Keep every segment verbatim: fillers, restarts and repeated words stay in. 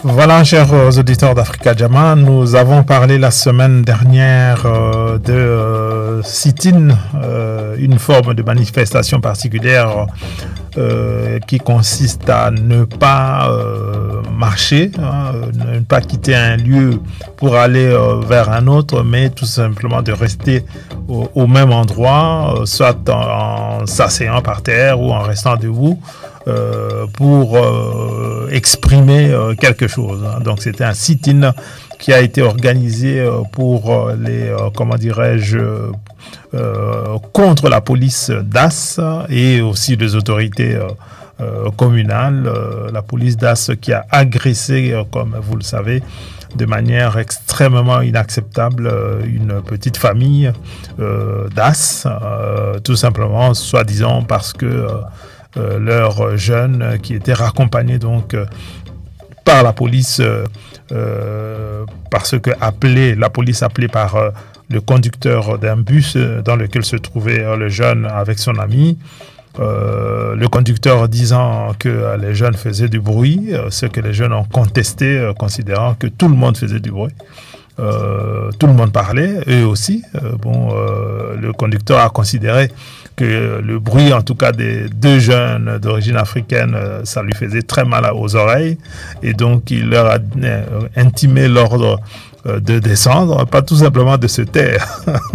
Voilà, chers auditeurs d'Africa Jama, nous avons parlé la semaine dernière euh, de euh, sit-in, euh, une forme de manifestation particulière euh, qui consiste à ne pas euh, marcher, hein, ne pas quitter un lieu pour aller euh, vers un autre, mais tout simplement de rester au, au même endroit, euh, soit en, en s'asseyant par terre ou en restant debout. Euh, pour euh, exprimer euh, quelque chose. Donc c'était un sit-in qui a été organisé euh, pour euh, les, euh, comment dirais-je, euh, contre la police d'As et aussi les autorités euh, euh, communales. Euh, la police d'As qui a agressé, euh, comme vous le savez, de manière extrêmement inacceptable euh, une petite famille euh, d'As, euh, tout simplement, soi-disant parce que euh, Euh, leur jeune qui était raccompagné donc euh, par la police euh, euh, parce que appelé, la police appelée par euh, le conducteur d'un bus dans lequel se trouvait euh, le jeune avec son ami. Euh, le conducteur disant que euh, les jeunes faisaient du bruit, euh, ce que les jeunes ont contesté, euh, considérant que tout le monde faisait du bruit. Euh, tout le monde parlait, eux aussi. Euh, bon, euh, le conducteur a considéré que le bruit, en tout cas des deux jeunes d'origine africaine, euh, ça lui faisait très mal aux oreilles, et donc il leur a euh, intimé l'ordre euh, de descendre, pas tout simplement de se taire,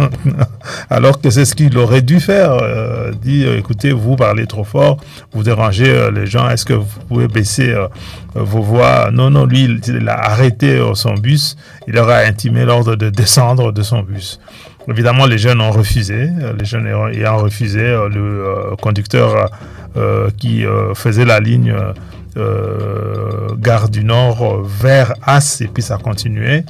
alors que c'est ce qu'il aurait dû faire. Euh, dit, écoutez, vous parlez trop fort, vous dérangez euh, les gens, est-ce que vous pouvez baisser euh, vos voix? Non, non, lui, il, il a arrêté euh, son bus, il leur a intimé l'ordre de descendre de son bus. Évidemment, les jeunes ont refusé. Les jeunes ayant refusé, le euh, conducteur euh, qui euh, faisait la ligne euh, Gare du Nord vers As, et puis ça continuait.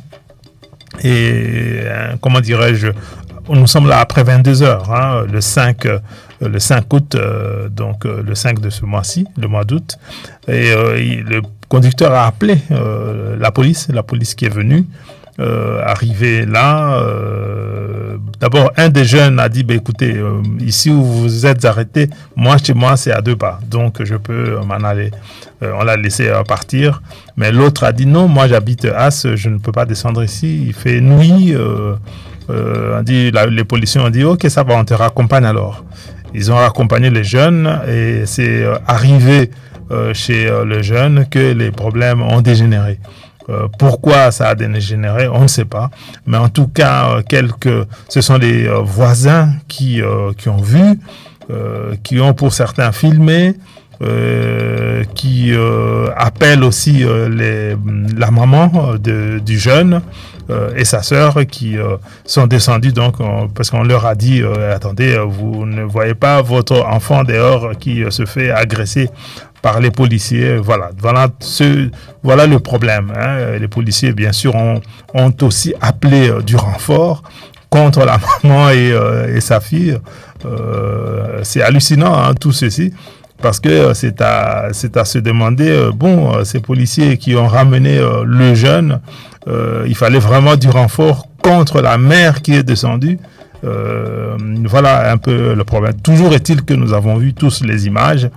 Et euh, comment dirais-je, nous sommes là après vingt-deux heures, hein, le cinq, euh, le cinq août, euh, donc euh, le cinq de ce mois-ci, le mois d'août. Et euh, il, le conducteur a appelé euh, la police, la police qui est venue. Euh, arrivé là, euh, d'abord un des jeunes a dit bah, écoutez, euh, ici où vous êtes arrêté, moi chez moi c'est à deux pas, donc je peux euh, m'en aller. Euh, on l'a laissé euh, partir, mais l'autre a dit non, moi j'habite As, je ne peux pas descendre ici, il fait nuit. Euh, euh, on dit, la, les policiers ont dit ok, ça va, on te raccompagne alors. Ils ont raccompagné les jeunes et c'est euh, arrivé euh, chez euh, le jeune que les problèmes ont dégénéré. Euh, pourquoi ça a dégénéré, on ne sait pas. Mais en tout cas, euh, quelques, ce sont les euh, voisins qui, euh, qui ont vu, euh, qui ont pour certains filmé, euh, qui euh, appellent aussi euh, les, la maman de, du jeune euh, et sa sœur qui euh, sont descendus donc, euh, parce qu'on leur a dit euh, attendez, vous ne voyez pas votre enfant dehors qui euh, se fait agresser par les policiers. Voilà, voilà, ce, voilà le problème. Hein. Les policiers, bien sûr, ont, ont aussi appelé euh, du renfort contre la maman et, euh, et sa fille. Euh, c'est hallucinant, hein, tout ceci, parce que euh, c'est, à, c'est à se demander, euh, bon, euh, ces policiers qui ont ramené euh, le jeune, euh, il fallait vraiment du renfort contre la mère qui est descendue. Euh, voilà un peu le problème. Toujours est-il que nous avons vu tous les images.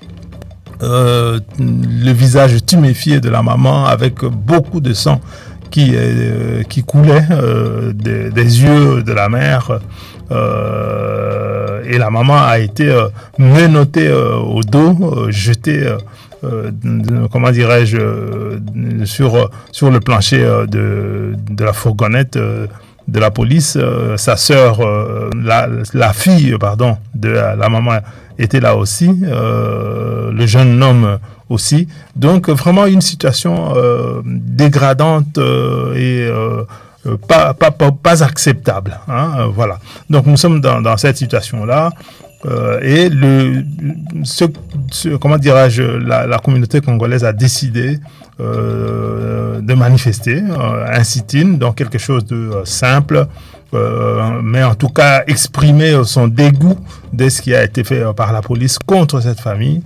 Euh, le visage tuméfié de la maman avec beaucoup de sang qui, euh, qui coulait euh, des, des yeux de la mère, euh, et la maman a été euh, menottée euh, au dos, euh, jetée euh, comment dirais-je euh, sur, sur le plancher euh, de, de la fourgonnette euh, de la police. Euh, sa sœur, euh, la, la fille pardon de la, la maman était là aussi, euh, le jeune homme aussi. Donc vraiment une situation euh, dégradante euh, et euh, pas, pas, pas, pas acceptable. Hein, voilà. Donc nous sommes dans, dans cette situation-là. Euh, et le, ce, ce, comment dirais-je, la, la communauté congolaise a décidé euh, de manifester euh, un sit-in, donc quelque chose de euh, simple, euh, mais en tout cas exprimer son dégoût de ce qui a été fait euh, par la police contre cette famille.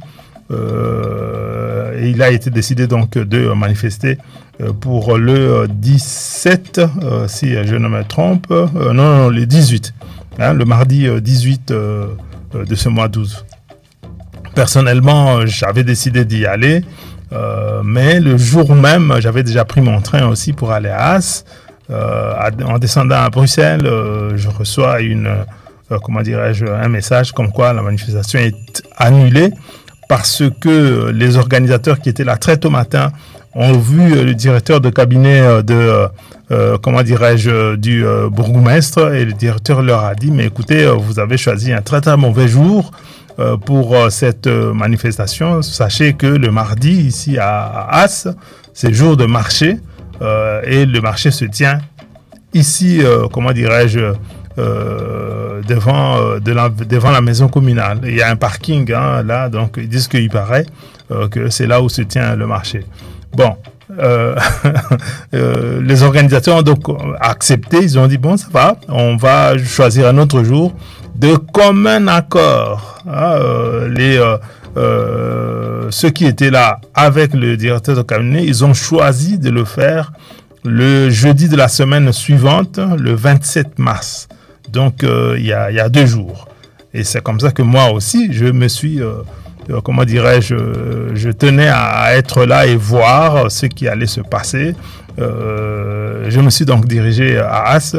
Euh, et il a été décidé donc de manifester euh, pour le dix-sept, euh, si je ne me trompe, euh, non, non, le dix-huit, hein, le mardi dix-huit euh, de ce mois d'août. Personnellement, j'avais décidé d'y aller. Euh, mais le jour même, j'avais déjà pris mon train aussi pour aller à As. Euh, en descendant à Bruxelles, euh, je reçois une, euh, comment dirais-je, un message comme quoi la manifestation est annulée parce que les organisateurs qui étaient là très tôt matin ont vu le directeur de cabinet de, euh, comment dirais-je, du euh, bourgmestre, et le directeur leur a dit, mais écoutez, vous avez choisi un très très mauvais jour euh, pour euh, cette euh, manifestation. Sachez que le mardi, ici à, à As, c'est jour de marché. Euh, et le marché se tient ici, euh, comment dirais-je, euh, devant, euh, de la, devant la maison communale. Il y a un parking hein, là, donc ils disent qu'il paraît euh, que c'est là où se tient le marché. Bon, euh, euh, les organisateurs ont donc accepté, ils ont dit bon ça va, on va choisir un autre jour de commun accord. Hein, euh, les euh, Euh, ceux qui étaient là avec le directeur de cabinet, ils ont choisi de le faire le jeudi de la semaine suivante, le vingt-sept mars. Donc, euh, il y a, il y a deux jours. Et c'est comme ça que moi aussi, je me suis, euh, euh, comment dirais-je, je, je tenais à, à être là et voir ce qui allait se passer. Euh, je me suis donc dirigé à As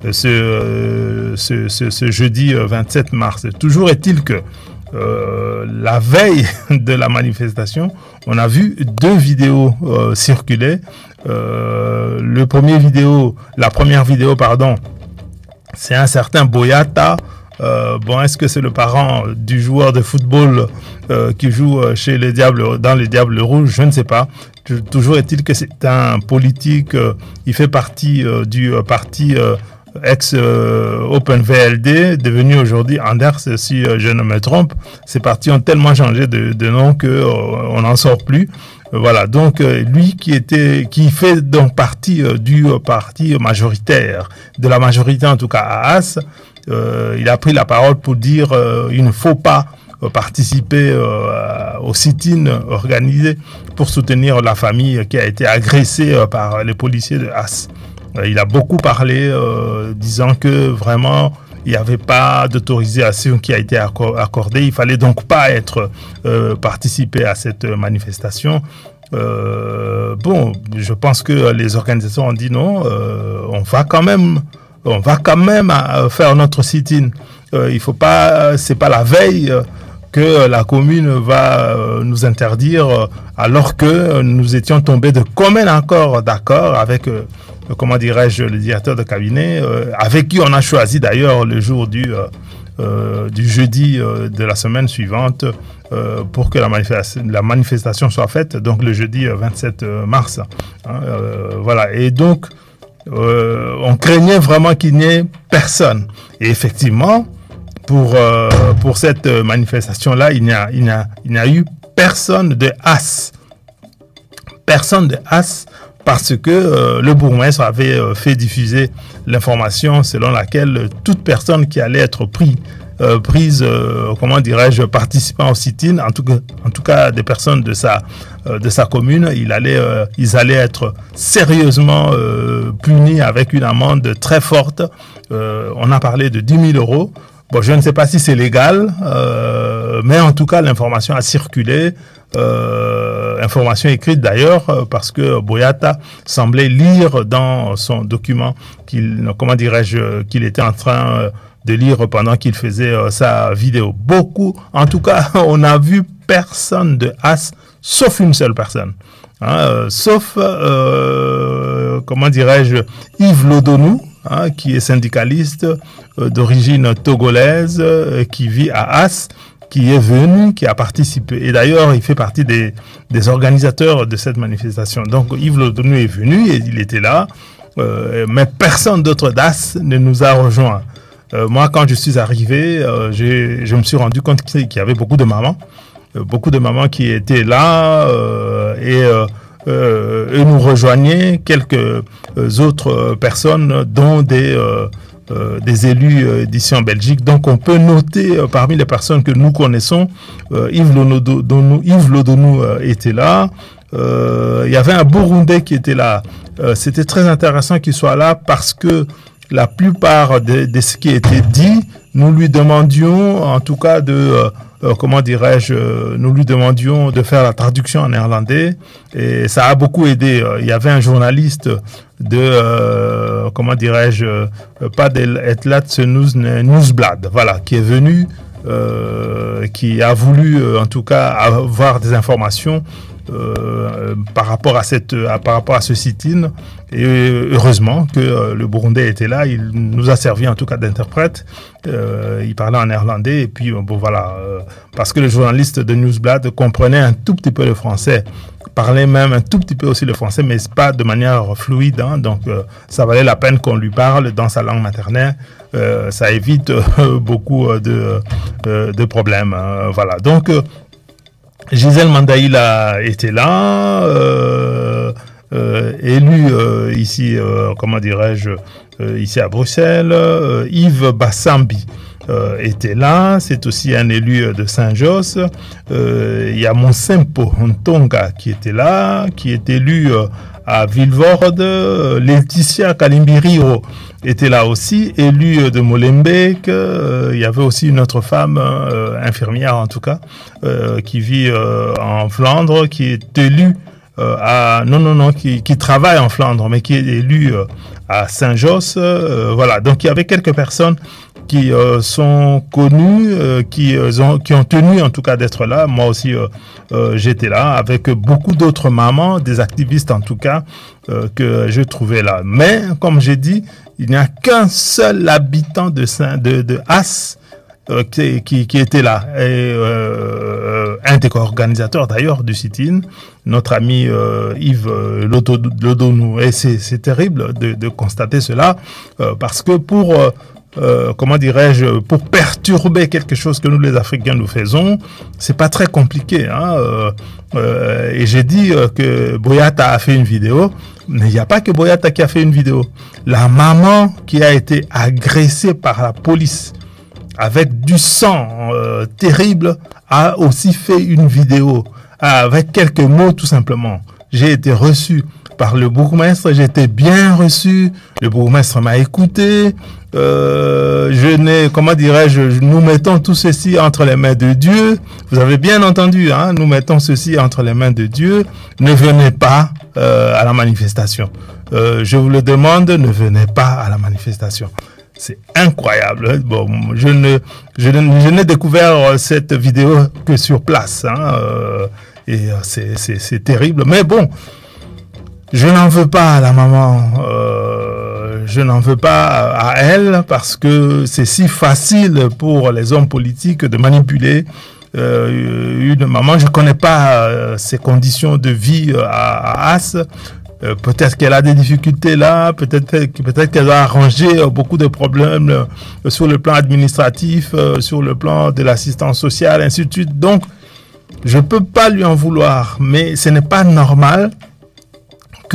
ce, ce, ce, ce jeudi vingt-sept mars. Toujours est-il que Euh, la veille de la manifestation, on a vu deux vidéos euh, circuler. Euh, le premier vidéo, la première vidéo, pardon, c'est un certain Boyata. Euh, bon, est-ce que c'est le parent du joueur de football euh, qui joue chez les Diables, dans les Diables Rouges? Je ne sais pas. Toujours est-il que c'est un politique. Euh, il fait partie euh, du euh, parti. Euh, ex-Open V L D, devenu aujourd'hui Anders, si euh, je ne me trompe. Ces partis ont tellement changé de, de nom qu'on euh, n'en sort plus. Euh, voilà, donc euh, lui qui était, qui fait donc partie euh, du euh, parti majoritaire, de la majorité en tout cas à As, euh, il a pris la parole pour dire euh, il ne faut pas euh, participer euh, au sit-in organisé pour soutenir la famille qui a été agressée euh, par les policiers de As. Il a beaucoup parlé, euh, disant que vraiment, il n'y avait pas d'autorisation qui a été accordée. Il fallait donc pas être euh, participer à cette manifestation. Euh, bon, je pense que les organisations ont dit non, euh, on va quand même, on va quand même faire notre sit-in. Euh, il faut pas, c'est pas la veille que la commune va euh, nous interdire, euh, alors que nous étions tombés de commun accord, d'accord, avec euh, comment dirais-je, le directeur de cabinet, euh, avec qui on a choisi d'ailleurs le jour du, euh, euh, du jeudi euh, de la semaine suivante euh, pour que la, manifesta- la manifestation soit faite, donc le jeudi euh, vingt-sept mars. Hein, euh, voilà, et donc euh, on craignait vraiment qu'il n'y ait personne. Et effectivement, pour, euh, pour cette manifestation-là, il n'y a, il n'y a, il n'y a eu personne de As. Personne de As. Parce que euh, le bourgmestre avait euh, fait diffuser l'information selon laquelle toute personne qui allait être pris, euh, prise, euh, comment dirais-je, participant au sit-in, en tout cas, en tout cas des personnes de sa, euh, de sa commune, il allait, euh, ils allaient être sérieusement euh, punis avec une amende très forte. Euh, on a parlé de dix mille euros. Bon, je ne sais pas si c'est légal, euh, mais en tout cas, l'information a circulé. Euh, information écrite d'ailleurs, parce que Boyata semblait lire dans son document qu'il, comment dirais-je, qu'il était en train de lire pendant qu'il faisait euh, sa vidéo. Beaucoup, en tout cas, on n'a vu personne de As, sauf une seule personne. Hein, euh, sauf, euh, comment dirais-je, Yves Lodonou, hein, qui est syndicaliste euh, d'origine togolaise, euh, qui vit à As, qui est venu, qui a participé. Et d'ailleurs, il fait partie des, des organisateurs de cette manifestation. Donc, Yves Lodonou est venu et il était là, euh, mais personne d'autre d'As ne nous a rejoints. Euh, moi, quand je suis arrivé, euh, j'ai, je me suis rendu compte qu'il y avait beaucoup de mamans, euh, beaucoup de mamans qui étaient là euh, et, euh, euh, et nous rejoignaient quelques euh, autres personnes, dont des... Euh, Euh, des élus euh, d'ici en Belgique. Donc on peut noter euh, parmi les personnes que nous connaissons, euh, Yves Lodonou, Yves Lodonou euh, était là. Euh, il y avait un Burundais qui était là. Euh, c'était très intéressant qu'il soit là parce que la plupart de, de ce qui était dit nous lui demandions, en tout cas, de, euh, euh, comment dirais-je, euh, nous lui demandions de faire la traduction en néerlandais, et ça a beaucoup aidé. Il y avait un journaliste de, euh, comment dirais-je, euh, pas de Het Laatste Nieuwsblad, voilà, qui est venu, euh, qui a voulu, euh, en tout cas, avoir des informations Euh, par rapport à cette, à, par rapport à ce sit-in, et heureusement que euh, le Burundais était là. Il nous a servi en tout cas d'interprète. Euh, il parlait en néerlandais et puis bon voilà, euh, parce que le journaliste de Nieuwsblad comprenait un tout petit peu le français, parlait même un tout petit peu aussi le français, mais pas de manière fluide. Hein, donc euh, ça valait la peine qu'on lui parle dans sa langue maternelle. Euh, ça évite euh, beaucoup de, euh, de problèmes. Hein, voilà. Donc euh, Gisèle Mandaïla était là, euh, euh, élu euh, ici, euh, comment dirais-je, euh, ici à Bruxelles. Euh, Yves Bassambi euh, était là, c'est aussi un élu de Saint-Josse. Euh, il y a Monsempo Ntonga qui était là, qui est élu euh, à Vilvoorde. Laetitia Kalimbirio était là aussi, élue de Molenbeek. Euh, il y avait aussi une autre femme, euh, infirmière en tout cas, euh, qui vit euh, en Flandre, qui est élue euh, à... Non, non, non, qui, qui travaille en Flandre, mais qui est élue euh, à Saint-Josse. Euh, voilà, donc il y avait quelques personnes qui euh, sont connues, euh, qui, euh, ont, qui ont tenu en tout cas d'être là. Moi aussi, euh, euh, j'étais là avec beaucoup d'autres mamans, des activistes en tout cas, euh, que je trouvais là. Mais, comme j'ai dit, il n'y a qu'un seul habitant de, Saint, de, de As euh, qui, qui, qui était là. Et, euh, un des co-organisateurs d'ailleurs du sit-in, notre ami euh, Yves Lodonou. Et c'est, c'est terrible de, de constater cela, euh, parce que pour... Euh, Euh, comment dirais-je, pour perturber quelque chose que nous les Africains nous faisons, c'est pas très compliqué. Hein, euh, euh, et j'ai dit euh, que Boyata a fait une vidéo, mais il n'y a pas que Boyata qui a fait une vidéo. La maman qui a été agressée par la police avec du sang euh, terrible a aussi fait une vidéo avec quelques mots tout simplement. J'ai été reçu par le bourgmestre, j'ai été bien reçu, le bourgmestre m'a écouté, euh, je n'ai, comment dirais-je, nous mettons tout ceci entre les mains de Dieu, vous avez bien entendu, hein, nous mettons ceci entre les mains de Dieu, ne venez pas euh, à la manifestation, euh, je vous le demande, ne venez pas à la manifestation. C'est incroyable. Bon, je ne, je ne, je n'ai découvert cette vidéo que sur place, hein, euh, et c'est, c'est, c'est terrible, mais bon, je n'en veux pas à la maman, euh, je n'en veux pas à elle parce que c'est si facile pour les hommes politiques de manipuler euh, une maman. Je ne connais pas euh, ses conditions de vie à, à As. Euh, peut-être qu'elle a des difficultés là, peut-être, peut-être qu'elle a arrangé euh, beaucoup de problèmes euh, sur le plan administratif, euh, sur le plan de l'assistance sociale, ainsi de suite. Donc, je ne peux pas lui en vouloir, mais ce n'est pas normal que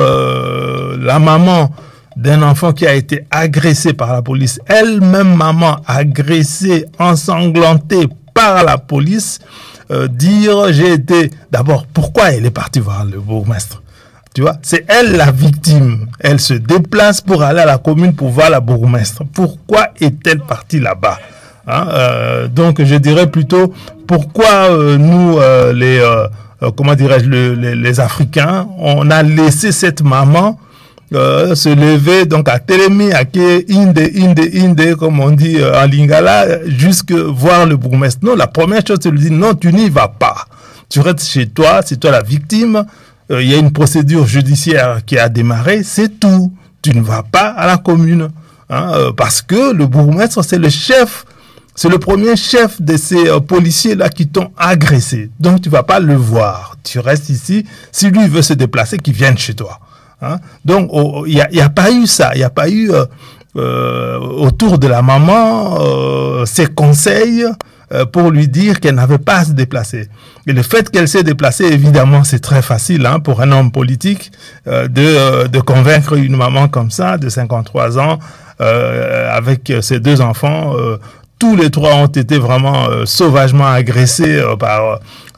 euh, la maman d'un enfant qui a été agressé par la police, elle-même maman agressée, ensanglantée par la police, euh, dire j'ai été... D'abord, pourquoi elle est partie voir le bourgmestre? Tu vois, c'est elle la victime. Elle se déplace pour aller à la commune pour voir la bourgmestre. Pourquoi est-elle partie là-bas? Hein, euh, donc, je dirais plutôt, pourquoi euh, nous, euh, les... Euh, Euh, comment dirais-je, le, les, les Africains, on a laissé cette maman euh, se lever, donc à Télémi, à Inde, Inde, Inde, comme on dit euh, en Lingala, jusque voir le bourgmestre. Non, la première chose, c'est de lui dire, non, tu n'y vas pas. Tu restes chez toi, c'est toi la victime. Il euh, y a une procédure judiciaire qui a démarré, c'est tout. Tu ne vas pas à la commune. Hein, euh, parce que le bourgmestre, c'est le chef. C'est le premier chef de ces euh, policiers-là qui t'ont agressé. Donc, tu ne vas pas le voir. Tu restes ici. Si lui veut se déplacer, qu'il vienne chez toi. Hein? Donc, il n'y a, y a pas eu ça. Il n'y a pas eu euh, euh, autour de la maman euh, ces conseils euh, pour lui dire qu'elle n'avait pas à se déplacer. Et le fait qu'elle s'est déplacée, évidemment, c'est très facile hein, pour un homme politique euh, de, euh, de convaincre une maman comme ça, de cinquante-trois ans, euh, avec ses deux enfants. Euh, Tous les trois ont été vraiment euh, sauvagement agressés euh, par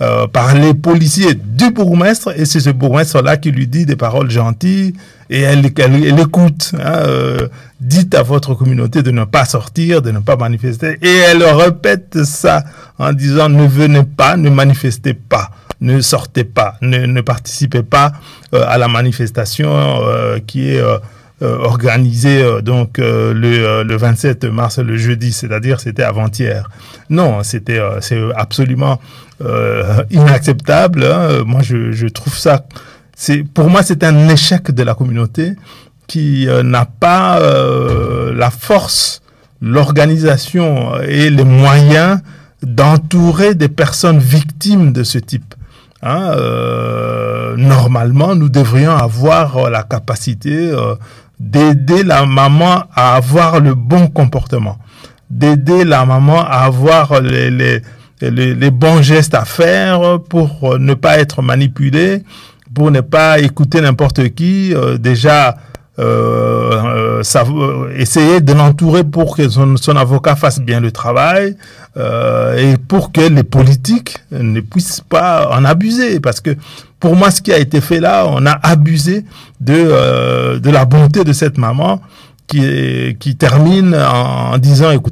euh, par les policiers du bourgmestre, et c'est ce bourgmestre-là qui lui dit des paroles gentilles, et elle, elle, elle écoute. Hein, euh, dites à votre communauté de ne pas sortir, de ne pas manifester, et elle répète ça en disant ne venez pas, ne manifestez pas, ne sortez pas, ne, ne participez pas euh, à la manifestation euh, qui est euh, euh, organisée euh, donc euh, le, euh, le vingt-sept mars, le jeudi, c'est-à-dire c'était avant-hier. Non, c'était euh, c'est absolument euh, inacceptable. Hein. Moi, je, je trouve ça, c'est pour moi, c'est un échec de la communauté qui euh, n'a pas euh, la force, l'organisation et les moyens d'entourer des personnes victimes de ce type. Hein, euh, normalement, nous devrions avoir la capacité euh, d'aider la maman à avoir le bon comportement, d'aider la maman à avoir les, les, les, les bons gestes à faire pour ne pas être manipulée, pour ne pas écouter n'importe qui. Euh, déjà, Euh, euh, ça, euh, essayer de l'entourer pour que son, son avocat fasse bien le travail euh, et pour que les politiques ne puissent pas en abuser, parce que pour moi ce qui a été fait là, on a abusé de euh, de la bonté de cette maman qui est, qui termine en, en disant écoutez,